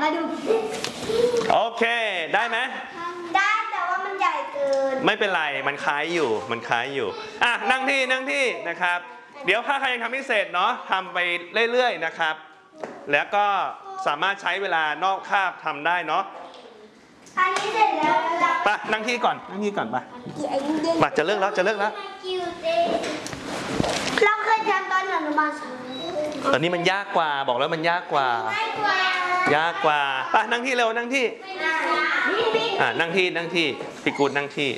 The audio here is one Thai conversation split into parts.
มาดูโอเคได้ไหมได้แต่ว่ามันใหญ่เกินไม่เป็นไรมันคล้ายอยู่อ่ะนั่งที่นะครับเดี๋ยวถ้าใครยังทำไม่เสร็จเนาะทำไปเรื่อยๆนะครับแล้วก็สามารถใช้เวลานอกคาบทำได้เนาะอันนี้เสร็จแล้วไปนั่งที่ก่อนไปจะเลิกแล้วเราเคยทำตอนอนุบาลตอนนี้มันยากกว่าบอกแล้วมันยากกว่าไปนั่งที่เร็วนั่งที่นั่งที่พี่กูดนั่งที่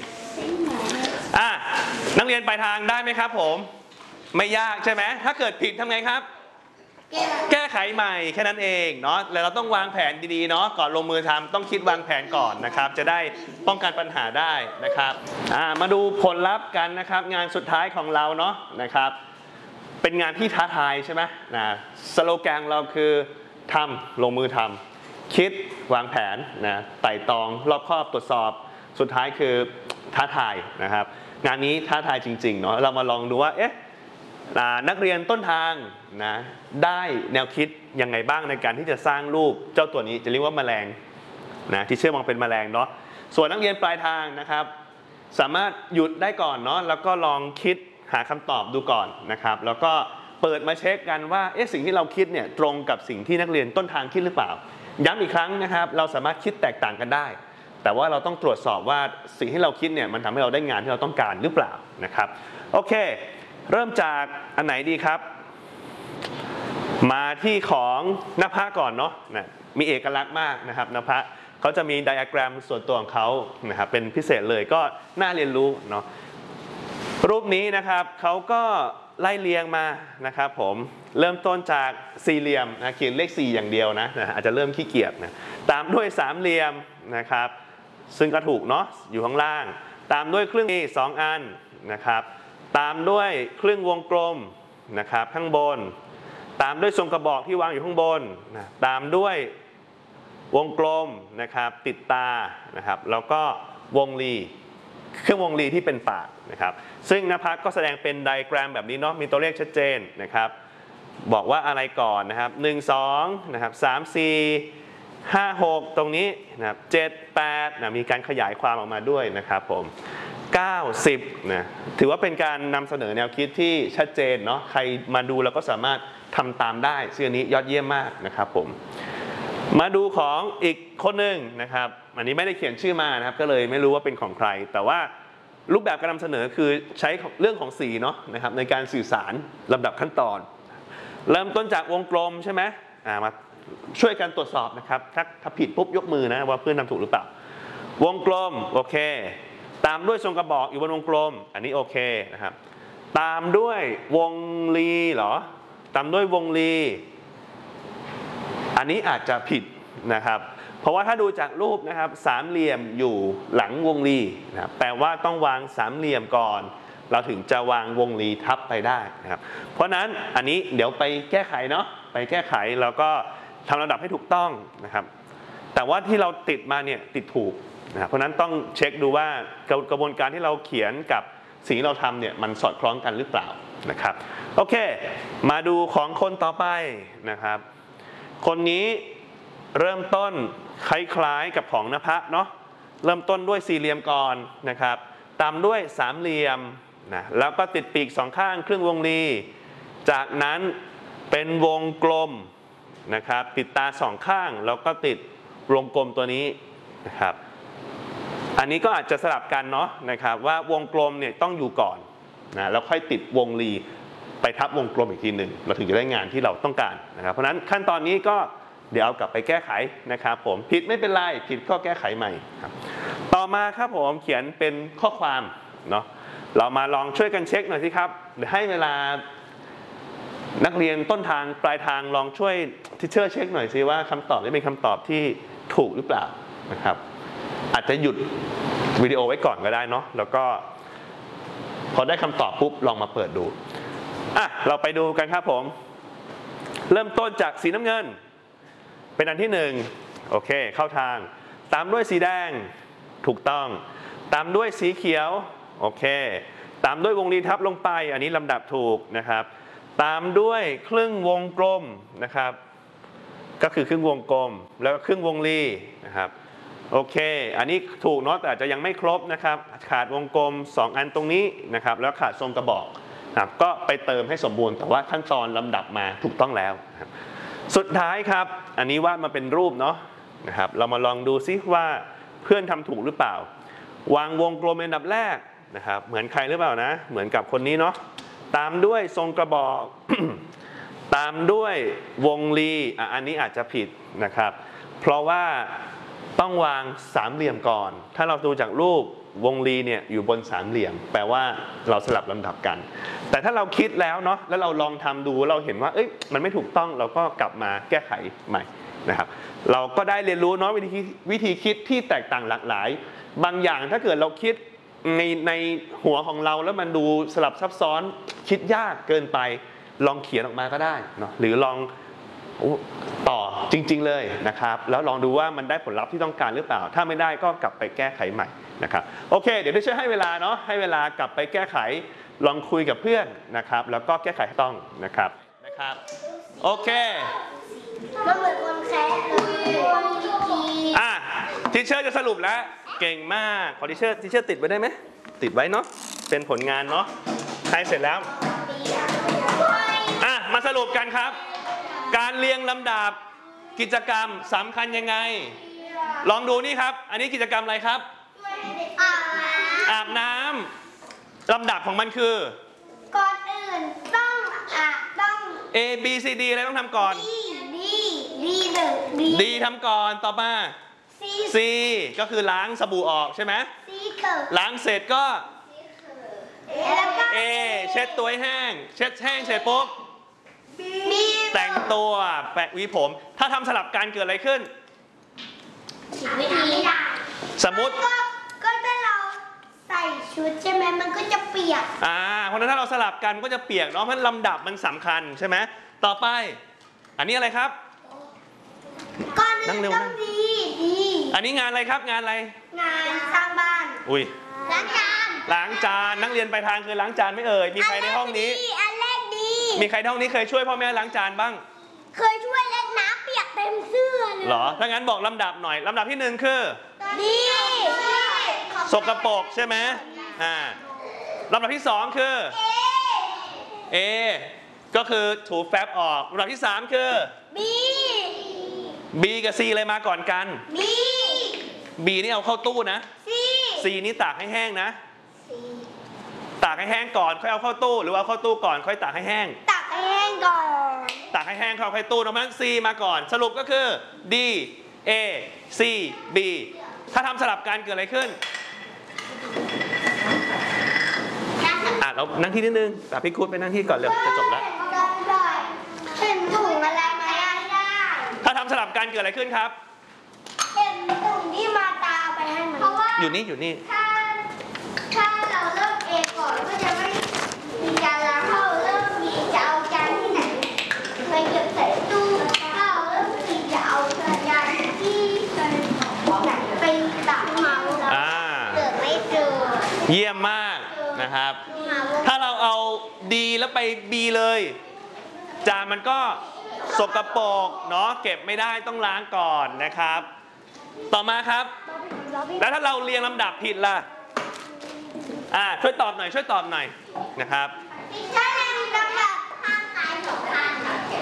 นักเรียนปลายทางได้ไหมครับผมไม่ยากใช่ไหมถ้าเกิดผิดทำไงครับแก้ไขใหม่แค่นั้นเองเนาะแล้วเราต้องวางแผนดีๆเนาะก่อนลงมือทำต้องคิดวางแผนก่อนนะครับจะได้ป้องกันปัญหาได้นะครับมาดูผลลัพธ์กันนะครับงานสุดท้ายของเราเนาะนะครับเป็นงานที่ท้าทายใช่ไหมสโลแกนเราคือทำลงมือทำคิดวางแผนไต่ตองรอบคอบตรวจสอบสุดท้ายคือท้าทายนะครับงานนี้ท้าทายจริงๆเนาะเรามาลองดูว่านักเรียนต้นทางได้แนวคิดยังไงบ้างในการที่จะสร้างรูปเจ้าตัวนี้จะเรียกว่าแมลงที่เชื่อมองเป็นแมลงเนาะส่วนนักเรียนปลายทางนะครับสามารถหยุดได้ก่อนเนาะแล้วก็ลองคิดหาคำตอบดูก่อนนะครับแล้วก็เปิดมาเช็คกันว่าสิ่งที่เราคิดเนี่ยตรงกับสิ่งที่นักเรียนต้นทางคิดหรือเปล่าย้ำอีกครั้งนะครับเราสามารถคิดแตกต่างกันได้แต่ว่าเราต้องตรวจสอบว่าสิ่งที่เราคิดเนี่ยมันทำให้เราได้งานที่เราต้องการหรือเปล่านะครับโอเคเริ่มจากอันไหนดีครับมาที่ของนภะก่อนเนาะมีเอกลักษณ์มากนะครับนภะเขาจะมีไดอะแกรมส่วนตัวของเขานะครับเป็นพิเศษเลยก็น่าเรียนรู้เนาะรูปนี้นะครับเขาก็ไล่เรียงมานะครับผมเริ่มต้นจากสี่เหลี่ยมเขียนเลข4อย่างเดียวนะอาจจะเริ่มขี้เกียจตามด้วยสามเหลี่ยมนะครับซึ่งก็ถูกเนาะอยู่ข้างล่างตามด้วยครึ่ง2อันนะครับตามด้วยครึ่งวงกลมนะครับข้างบนตามด้วยทรงกระบอกที่วางอยู่ข้างบนตามด้วยวงกลมนะครับติดตานะครับแล้วก็วงรีเครื่องวงรีที่เป็นปากนะครับซึ่งนภะก็แสดงเป็นไดอะแกรมแบบนี้เนาะมีตัวเลขชัดเจนนะครับบอกว่าอะไรก่อนนะครับ1 2นะครับ3 4 5 6ตรงนี้นะครับ7 8มีการขยายความออกมาด้วยนะครับผม9 10ถือว่าเป็นการนำเสนอแนวคิดที่ชัดเจนเนาะใครมาดูแล้วก็สามารถทำตามได้ซึ่งอันนี้ยอดเยี่ยมมากนะครับผมมาดูของอีกคนหนึ่งนะครับอันนี้ไม่ได้เขียนชื่อมานะครับก็เลยไม่รู้ว่าเป็นของใครแต่ว่ารูปแบบการนำเสนอคือใช้เรื่องของสีเนาะนะครับในการสื่อสารลำดับขั้นตอนเริ่มต้นจากวงกลมใช่ไหมมาช่วยกันตรวจสอบนะครับถ้าผิดปุ๊บยกมือนะว่าเพื่อนทำถูกหรือเปล่าวงกลมโอเคตามด้วยทรงกระบอกอยู่บนวงกลมอันนี้โอเคนะครับตามด้วยวงรีเหรอตามด้วยวงรีอันนี้อาจจะผิดนะครับเพราะว่าถ้าดูจากรูปนะครับสามเหลี่ยมอยู่หลังวงรีนะครับแปลว่าต้องวางสามเหลี่ยมก่อนเราถึงจะวางวงรีทับไปได้นะครับเพราะนั้นอันนี้เดี๋ยวไปแก้ไขเนาะไปแก้ไขแล้วก็ทำลำดับให้ถูกต้องนะครับแต่ว่าที่เราติดมาเนี่ยติดถูกนะเพราะนั้นต้องเช็คดูว่ากระบวนการที่เราเขียนกับสิ่งที่เราทำเนี่ยมันสอดคล้องกันหรือเปล่านะครับโอเคมาดูของคนต่อไปนะครับคนนี้เริ่มต้นคล้ายๆกับของนภะเนาะเริ่มต้นด้วยสี่เหลี่ยมก่อนนะครับตามด้วยสามเหลี่ยมนะแล้วก็ติดปีก2ข้างครึ่งวงรีจากนั้นเป็นวงกลมนะครับติดตา2ข้างแล้วก็ติดวงกลมตัวนี้นะครับอันนี้ก็อาจจะสลับกันเนาะนะครับว่าวงกลมเนี่ยต้องอยู่ก่อนนะแล้วค่อยติดวงรีไปทับวงกลมอีกทีหนึ่งเราถึงจะได้งานที่เราต้องการนะครับเพราะฉะนั้นขั้นตอนนี้ก็เดี๋ยวเอากลับไปแก้ไขนะครับผมผิดไม่เป็นไรผิดก็แก้ไขใหม่ครับต่อมาครับผมเขียนเป็นข้อความเนาะเรามาลองช่วยกันเช็คหน่อยสิครับเดี๋ยวให้เวลานักเรียนต้นทางปลายทางลองช่วยทิเชอร์เช็คหน่อยสิว่าคำตอบนี้เป็นคำตอบที่ถูกหรือเปล่านะครับอาจจะหยุดวิดีโอไว้ก่อนก็ได้เนาะแล้วก็พอได้คำตอบปุ๊บลองมาเปิดดูเราไปดูกันครับผมเริ่มต้นจากสีน้ำเงินเป็นอันที่1โอเคเข้าทางตามด้วยสีแดงถูกต้องตามด้วยสีเขียวโอเคตามด้วยวงรีทับลงไปอันนี้ลำดับถูกนะครับตามด้วยครึ่งวงกลมนะครับก็คือครึ่งวงกลมแล้วก็ครึ่งวงรีนะครับโอเคอันนี้ถูกเนาะแต่อาจจะยังไม่ครบนะครับขาดวงกลม2อันตรงนี้นะครับแล้วขาดทรงกระบอกนะครับก็ไปเติมให้สมบูรณ์แต่ว่าขั้นตอนลำดับมาถูกต้องแล้วนะครับสุดท้ายครับอันนี้วาดมาเป็นรูปเนาะนะครับเรามาลองดูซิว่าเพื่อนทำถูกหรือเปล่าวางวงกลมเป็นอันดับแรกนะครับเหมือนใครหรือเปล่านะเหมือนกับคนนี้เนาะตามด้วยทรงกระบอก ตามด้วยวงรีอันนี้อาจจะผิดนะครับเพราะว่าต้องวางสามเหลี่ยมก่อนถ้าเราดูจากรูปวงรีเนี่ยอยู่บนสามเหลี่ยมแปลว่าเราสลับลำดับกันแต่ถ้าเราคิดแล้วเนาะแล้วเราลองทำดูเราเห็นว่ามันไม่ถูกต้องเราก็กลับมาแก้ไขใหม่นะครับเราก็ได้เรียนรู้เนาะวิธีคิดที่แตกต่างหลากหลายบางอย่างถ้าเกิดเราคิดในหัวของเราแล้วมันดูสลับซับซ้อนคิดยากเกินไปลองเขียนออกมาก็ได้เนาะหรือลองต่อจริงๆเลยนะครับแล้วลองดูว่ามันได้ผลลัพธ์ที่ต้องการหรือเปล่าถ้าไม่ได้ก็กลับไปแก้ไขใหม่นะครับโอเคเดี๋ยวได้ช่วยให้เวลาเนาะให้เวลากลับไปแก้ไขลองคุยกับเพื่อนนะครับแล้วก็แก้ไขให้ต้องนะครับโอเคมันเหมือนคนแคะเลยทีเชอร์จะสรุปแล้วเก่งมากขอทีเชอร์ติดไว้ได้ไหมติดไว้เนาะเป็นผลงานเนาะให้เสร็จแล้วมาสรุปกันครับการเรียงลำดับกิจกรรมสำคัญยังไงลองดูนี่ครับอันนี้กิจกรรมอะไรครับอาบน้ำลำดับของมันคือก่อนอื่นต้อง A B C D อะไรต้องทำก่อน D ทำก่อนต่อมา C ก็คือล้างสบู่ออกใช่ไหมล้างเสร็จก็ A เช็ดตัวให้แห้งเช็ดแห้งเสร็จปุ๊บแต่งตัวแปะหวีผมถ้าทำสลับกันเกิดอะไรขึ้นสมมุติก็ถ้าเราใส่ชุดใช่ไหมมันก็จะเปียกเพราะฉะนั้นถ้าเราสลับกันก็จะเปียกเนาะเพราะลำดับมันสำคัญใช่ไหมต่อไปอันนี้อะไรครับก่อนอื่นต้องดีอันนี้งานอะไรครับงานอะไรงานสร้างบ้านล้างจานนักเรียนไปทางคือล้างจานไม่เอ่ยมีใครในห้องนี้อันแรกดีมีใครในห้องนี้เคยช่วยพ่อแม่ล้างจานบ้างเคยช่วยเล่นน้ำเปียกเต็มเสื้อเลยเหรอถ้างั้นบอกลำดับหน่อยลำดับที่1คือดีสกปรกใช่ไหมลำดับที่2คือA ก็คือถูแฟบออกลำดับที่3คือ B กับ C อะไรมาก่อนกัน B นี่เอาเข้าตู้นะ C นี่ตากให้แห้งนะตากให้แห้งก่อนค่อยเอาเข้าตู้หรือว่าเอาเข้าตู้ก่อนค่อยตากให้แห้งตากให้แห้งก่อนตากให้แห้งเข้าตู้เพราะฉะนั้น C มาก่อนสรุปก็คือ D A C B ถ้าทำสลับกันเกิดอะไรขึ้นเรานั่งที่นิดนึงแต่พี่คุดไปนั่งที่ก่อนเร็วจะจบแล้วเห็นถุงอะไรไหมได้ถ้าทำสลับกันเกิดอะไรขึ้นครับเห็นถุงที่มาตาไปให้ไหมอยู่นี่ถ้าเราเริ่มเองก่อนก็จะไม่มีจานล้างเราเริ่มมีจะเอาจานที่ไหนไปเก็บใส่ตู้ถ้าเราเริ่มมีจะเอาจานที่ไหนไปตักเมาเกิดไม่เจอเยี่ยมมากนะครับถ้าเราเอา D แล้วไป B เลยจานมันก็สกปรกเนาะเก็บไม่ได้ต้องล้างก่อนนะครับต่อมาครับแล้วถ้าเราเรียงลำดับผิดล่ะช่วยตอบหน่อยนะครับถ้าเรียงลำดับข้างซ้าย2ข้าง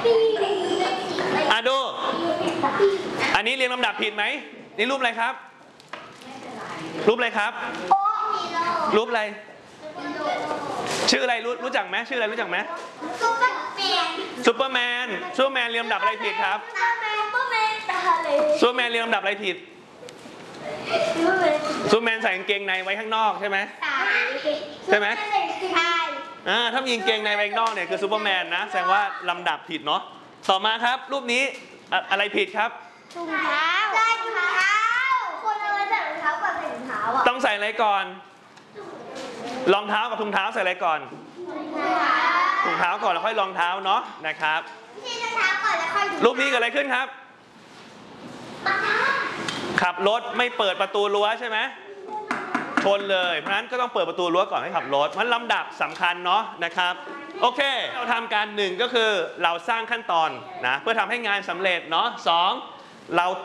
ดูอันนี้เรียงลำดับผิดไหมนี่รูปอะไรครับรูปอะไรครับรูปอะไรชื่ออะไรรู้จักไหมชื่ออะไรรู้จักไหมซูเปอร์แมนเรียงลำดับอะไรผิดครับซูเปอร์แมนเรียงลำดับอะไรผิดซูเปอร์แมนใส่กางเกงในไว้ข้างนอกใช่ไหมใช่ไหมถ้ามีกางเกงในไว้ข้างนอกเนี่ยคือซูเปอร์แมนนะแสดงว่าลำดับผิดเนาะต่อมาครับรูปนี้อะไรผิดครับถุงเท้าคนเอาไว้ใส่รองเท้ากับใส่ถุงเท้าต้องใส่อะไรก่อนรองเท้ากับถุงเท้าใส่อะไรก่อนถุงเท้าก่อนแล้วค่อยรองเท้าเนาะนะครับรูปนี้เกิดอะไรขึ้นครับขับรถไม่เปิดประตูรั้วใช่ไหมชนเลยเพราะฉะนั้นก็ต้องเปิดประตูรั้วก่อนให้ขับรถเพราะลำดับสำคัญเนาะนะครับโอเคเราทำการ1ก็คือเราสร้างขั้นตอนนะเพื่อทำให้งานสำเร็จเนาะ2เรา